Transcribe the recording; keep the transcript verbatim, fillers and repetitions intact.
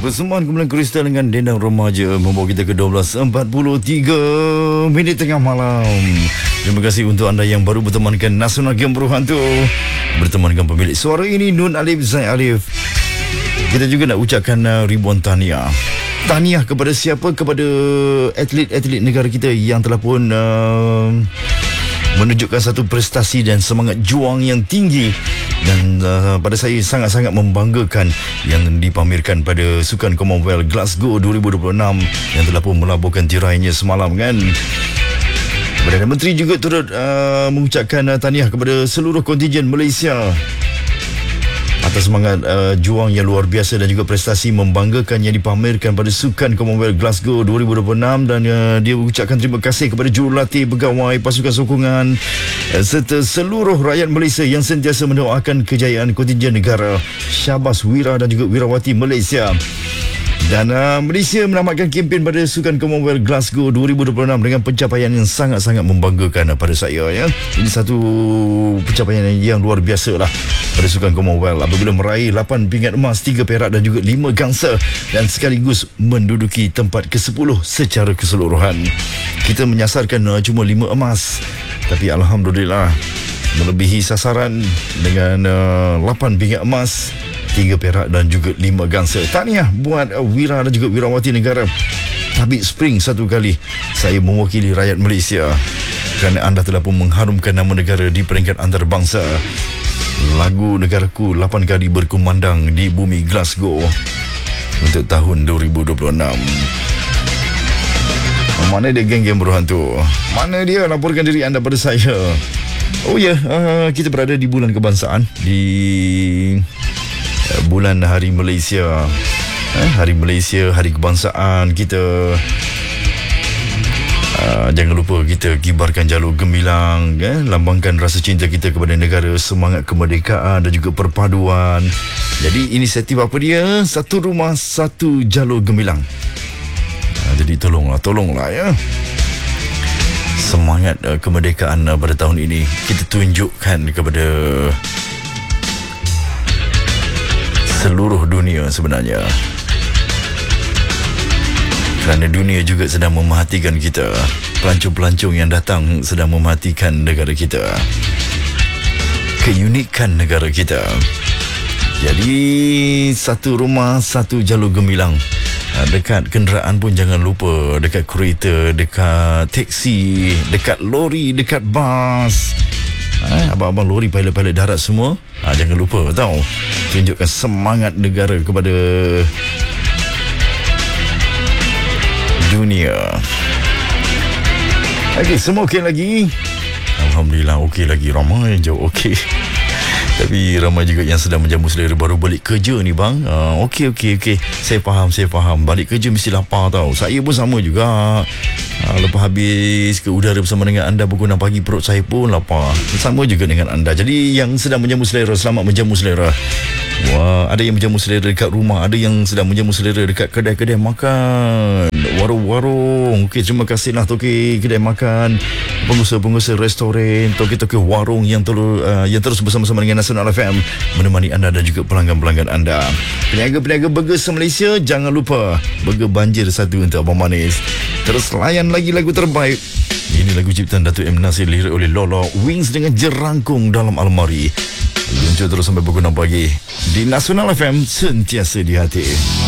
Persembahan kumpulan Kristal dengan Dendang Remaja membawa kita ke dua belas empat puluh tiga minit tengah malam. Terima kasih untuk anda yang baru bertemankan Nasional Game Berhantu. Bertemankan pemilik suara ini Nun Alif Zain Alif. Kita juga nak ucapkan uh, ribuan tahniah. Tahniah kepada siapa? Kepada atlet-atlet negara kita yang telah pun uh, menunjukkan satu prestasi dan semangat juang yang tinggi. Dan uh, pada saya sangat-sangat membanggakan yang dipamerkan pada Sukan Commonwealth Glasgow dua ribu dua puluh enam yang telah pun melaburkan tirainya semalam kan. Perdana Menteri juga turut uh, mengucapkan uh, tahniah kepada seluruh kontingen Malaysia atas semangat uh, juang yang luar biasa dan juga prestasi membanggakan yang dipamerkan pada Sukan Commonwealth Glasgow dua ribu dua puluh enam. Dan uh, dia mengucapkan terima kasih kepada jurulatih, pegawai, pasukan sokongan uh, serta seluruh rakyat Malaysia yang sentiasa mendoakan kejayaan kontingen negara. Syabas Wira dan juga Wirawati Malaysia. Dan uh, Malaysia menamatkan kempen pada Sukan Commonwealth Glasgow dua ribu dua puluh enam dengan pencapaian yang sangat-sangat membanggakan pada saya ya. Ini satu pencapaian yang luar biasa lah pada Sukan Commonwealth apabila meraih lapan pingat emas, tiga perak dan juga lima gangsa dan sekaligus menduduki tempat kesepuluh secara keseluruhan. Kita menyasarkan uh, cuma lima emas, tapi alhamdulillah melebihi sasaran dengan uh, lapan pingat emas, tiga perak dan juga lima gangsa. Tahniah buat uh, Wira dan juga Wirawati negara. Tabik Spring satu kali saya mewakili rakyat Malaysia kerana anda telah pun mengharumkan nama negara di peringkat antarabangsa. Lagu negaraku lapan kali berkumandang di bumi Glasgow untuk tahun dua ribu dua puluh enam. Mana dia geng-geng berhantu? Mana dia? Laporkan diri anda pada saya. Oh ya, yeah, uh, kita berada di bulan kebangsaan, di uh, bulan Hari Malaysia. eh, Hari Malaysia, Hari Kebangsaan kita. Uh, jangan lupa kita kibarkan jalur gemilang, eh? lambangkan rasa cinta kita kepada negara, semangat kemerdekaan dan juga perpaduan. Jadi inisiatif apa dia? Satu rumah, satu jalur gemilang. Uh, jadi tolonglah, tolonglah ya. Semangat uh, kemerdekaan uh, pada tahun ini kita tunjukkan kepada seluruh dunia sebenarnya. Kerana dunia juga sedang memerhatikan kita. Pelancong-pelancong yang datang sedang memerhatikan negara kita, keunikan negara kita. Jadi satu rumah, satu jalur gemilang. Dekat kenderaan pun jangan lupa, dekat kereta, dekat teksi, dekat lori, dekat bas, ha, abang-abang lori, pilot-pilot darat semua, ha, jangan lupa tahu, tunjukkan semangat negara kepada dunia. Okey, semua okey lagi? Alhamdulillah okey lagi. Ramai je okey. Tapi ramai juga yang sedang menjamu selera baru balik kerja ni bang. Uh, okey okey okey. Saya faham, saya faham. Balik kerja mesti lapar tau. Saya pun sama juga. Uh, lepas habis ke udara bersama dengan anda pukul enam pagi, perut saya pun lapar. Sama juga dengan anda. Jadi yang sedang menjamu selera, selamat menjamu selera. Wah, ada yang menjamu selera dekat rumah, ada yang sedang menjamu selera dekat kedai-kedai makan, warung-warung. Okey, terima kasihlah toki kedai makan, pengusaha-pengusaha restoran, toki-toki warung yang terus uh, yang terus bersama-sama dengan Nasional F M menemani anda dan juga pelanggan-pelanggan anda. Peniaga-peniaga burger se-Malaysia, jangan lupa burger banjir satu untuk Abang Manis. Terus layan lagi lagu terbaik. Ini lagu ciptaan Datuk M. Nasir, lirik oleh Lolo, Wings dengan Jerangkung dalam Almari. Luncur terus sampai pukul enam pagi di Nasional F M, sentiasa di hati.